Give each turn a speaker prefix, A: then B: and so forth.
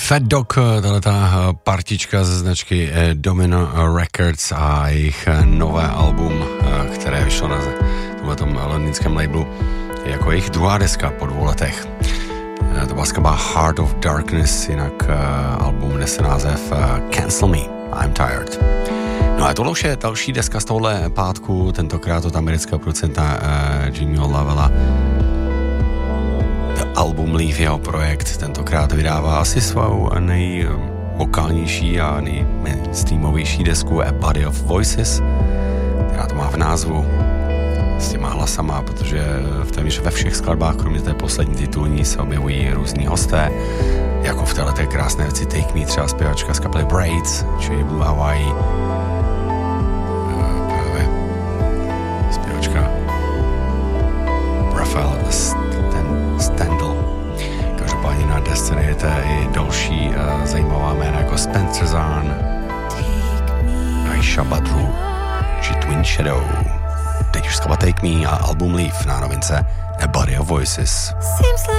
A: Fat Dog, tato partička ze značky Domino Records a jejich nové album, které vyšlo na tomhletom londýnském labelu jako jejich druhá deska po 2 letech. To byla skladba Heart of Darkness, jinak album nese název Cancel Me, I'm Tired. No a tohle už je další deska z tohle pátku, tentokrát od amerického producenta Jimmyho Lavella. Album Leave, jeho projekt, tentokrát vydává asi svou nejvokálnější a nejstreamovější desku A Body of Voices, která to má v názvu s těma hlasama, protože v téměř ve všech skladbách, kromě té poslední titulní, se objevují různí hosté, jako v této krásné věci Take Me, třeba zpěvačka z kapely Braids, či Blue Hawaii, právě zpěvačka Raphael Stendl. Každopádně na desce najdete i další zajímavá jména jako Spencer Zahn, Aisha Badru či Twin Shadow. Teď už skladba Take Me a album Leave na novince A Body of Voices.